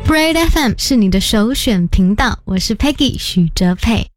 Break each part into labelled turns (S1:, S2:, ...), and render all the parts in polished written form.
S1: Brave FM 是你的首选频道，我是 Peggy 许哲佩。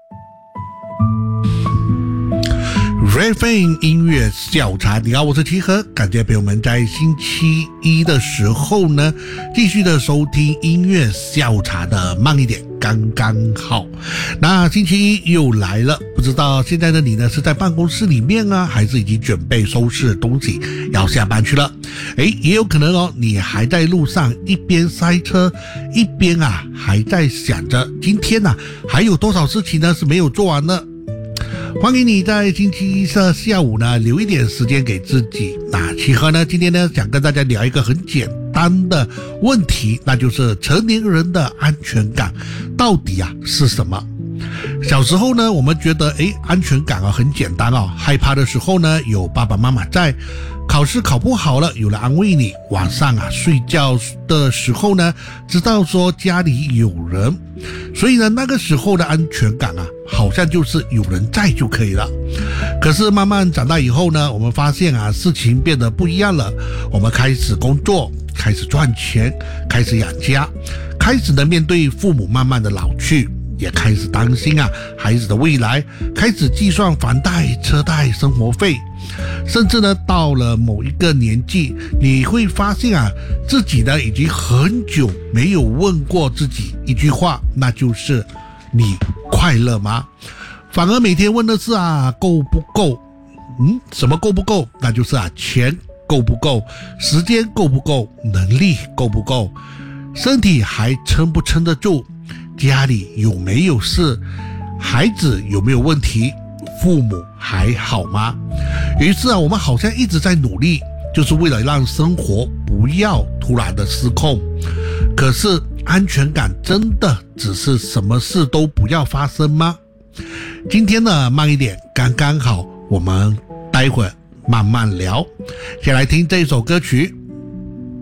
S2: Brave FM 音乐下午茶，你好，我是齐和，感谢朋友们在星期一的时候呢，继续的收听音乐下午茶的慢一点刚刚好。那星期一又来了，不知道现在的你呢是在办公室里面啊，还是已经准备收拾东西要下班去了？也有可能哦，你还在路上，一边塞车，一边还在想着今天还有多少事情呢是没有做完的。欢迎你在星期一的下午呢留一点时间给自己。那齐和呢今天呢想跟大家聊一个很简单的问题，那就是成年人的安全感到底是什么？小时候呢我们觉得安全感很简单害怕的时候呢有爸爸妈妈在，考试考不好了有人安慰你，晚上睡觉的时候呢知道说家里有人，所以呢那个时候的安全感好像就是有人在就可以了。可是慢慢长大以后呢，我们发现事情变得不一样了，我们开始工作，开始赚钱，开始养家，开始呢面对父母慢慢的老去，也开始担心孩子的未来，开始计算房贷、车贷、生活费，甚至呢到了某一个年纪，你会发现自己呢已经很久没有问过自己一句话，那就是你快乐吗？反而每天问的是够不够？什么够不够？那就是钱够不够，时间够不够，能力够不够，身体还撑不撑得住，家里有没有事，孩子有没有问题，父母还好吗？于是我们好像一直在努力，就是为了让生活不要突然的失控。可是安全感真的只是什么事都不要发生吗？今天呢慢一点刚刚好，我们待会儿慢慢聊。先来听这首歌曲